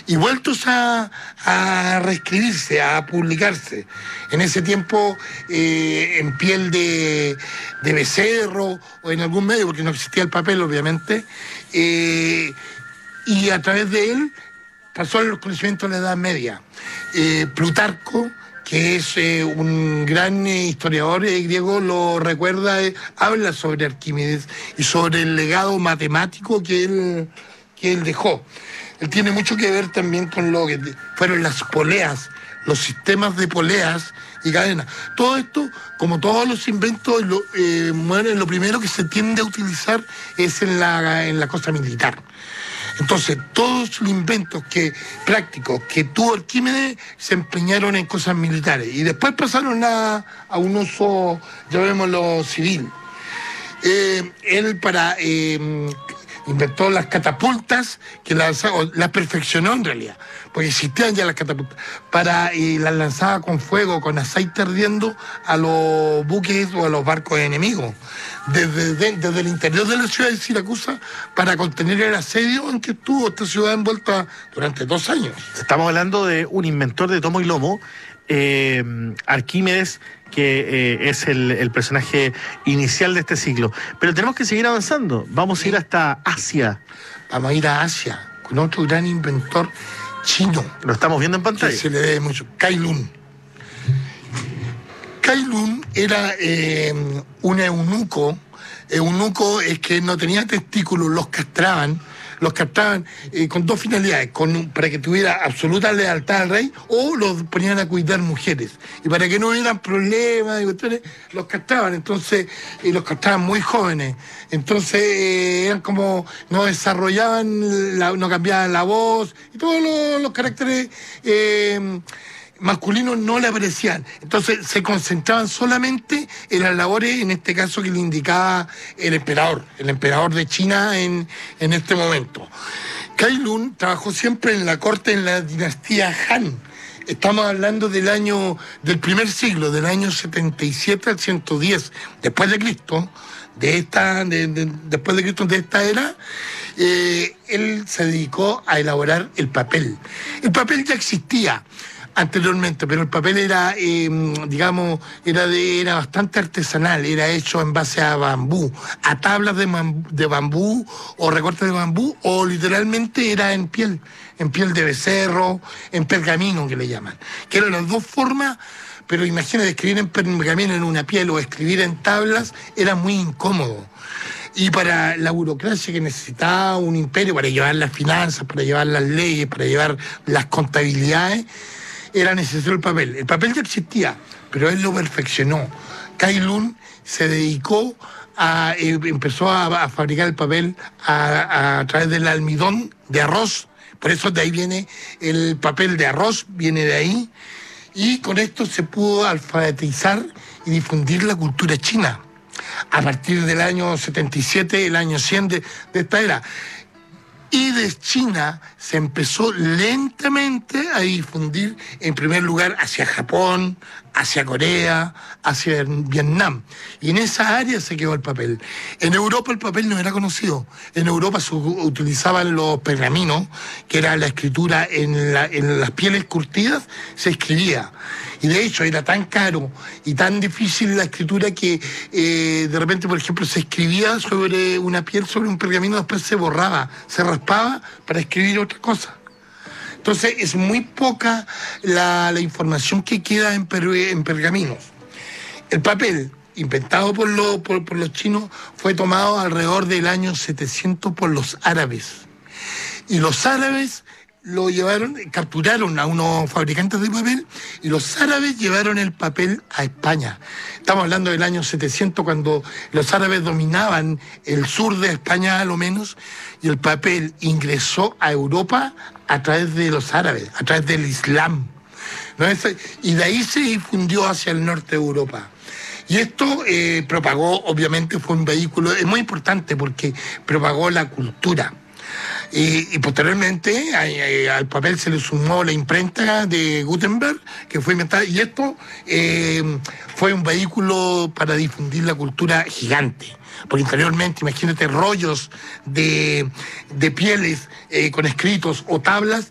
y vueltos a reescribirse, a publicarse. En ese tiempo en piel de becerro o en algún medio, porque no existía el papel obviamente, y a través de él pasó a los conocimientos de la Edad Media. Plutarco, que es un gran historiador griego, lo recuerda, habla sobre Arquímedes y sobre el legado matemático que él dejó. Él tiene mucho que ver también con lo que fueron las poleas, los sistemas de poleas y cadenas. Todo esto, como todos los inventos, lo primero que se tiende a utilizar es en la cosa militar. Entonces, todos los inventos prácticos que tuvo Arquímedes se empeñaron en cosas militares y después pasaron a un uso, llamémoslo, civil. Él inventó las catapultas, que las perfeccionó en realidad, porque existían ya las catapultas, las lanzaba con fuego, con aceite ardiendo a los buques o a los barcos enemigos, desde el interior de la ciudad de Siracusa, para contener el asedio en que estuvo esta ciudad envuelta durante 2 años. Estamos hablando de un inventor de tomo y lomo, Arquímedes, que es el personaje inicial de este ciclo. Pero tenemos que seguir avanzando. Vamos a ir hasta Asia. Vamos a ir a Asia con otro gran inventor chino. Lo estamos viendo en pantalla. Que se le debe mucho. Cai Lun. Cai Lun era un eunuco. Eunuco es que no tenía testículos, los castraban con 2 finalidades, para que tuviera absoluta lealtad al rey, o los ponían a cuidar mujeres. Y para que no hubieran problemas y cuestiones, los castraban. Entonces, los castraban muy jóvenes. Entonces, eran como, no desarrollaban, no cambiaban la voz, y todos los caracteres masculinos no le aparecían. Entonces se concentraban solamente en las labores, en este caso, que le indicaba el emperador de China en este momento. Cai Lun trabajó siempre en la corte, en la dinastía Han. Estamos hablando del primer siglo, del año 77 al 110 después de Cristo, después de Cristo, de esta era. Él se dedicó a elaborar el papel. El papel ya existía anteriormente, pero el papel era, era bastante artesanal, era hecho en base a bambú, a tablas de bambú o recortes de bambú, o literalmente era en piel de becerro, en pergamino, que le llaman, que eran las 2 formas. Pero imagínate, escribir en pergamino, en una piel, o escribir en tablas, era muy incómodo. Y para la burocracia, que necesitaba un imperio para llevar las finanzas, para llevar las leyes, para llevar las contabilidades, era necesario el papel. El papel ya existía, pero él lo perfeccionó. Cai Lun se dedicó empezó a fabricar el papel a través del almidón de arroz. Por eso de ahí viene el papel de arroz, viene de ahí. Y con esto se pudo alfabetizar y difundir la cultura china. A partir del año 77, el año 100 de esta era. Y de China se empezó lentamente a difundir, en primer lugar, hacia Japón, hacia Corea, hacia Vietnam. Y en esa área se quedó el papel. En Europa el papel no era conocido. En Europa se utilizaban los pergaminos, que era la escritura en las pieles curtidas, se escribía. Y de hecho era tan caro y tan difícil la escritura que de repente, por ejemplo, se escribía sobre una piel, sobre un pergamino, después se borraba, se raspaba para escribir otra cosa. Entonces es muy poca la información que queda en pergaminos. El papel, inventado por los chinos, fue tomado alrededor del año 700 por los árabes. Y los árabes capturaron a unos fabricantes de papel, y los árabes llevaron el papel a España. Estamos hablando del año 700, cuando los árabes dominaban el sur de España a lo menos, y el papel ingresó a Europa a través de los árabes, a través del Islam, ¿no? Y de ahí se difundió hacia el norte de Europa. Y esto propagó, obviamente fue un vehículo, es muy importante porque propagó la cultura. Y posteriormente al papel se le sumó la imprenta de Gutenberg, que fue inventada, y esto fue un vehículo para difundir la cultura gigante. Porque anteriormente, imagínate, rollos de pieles con escritos o tablas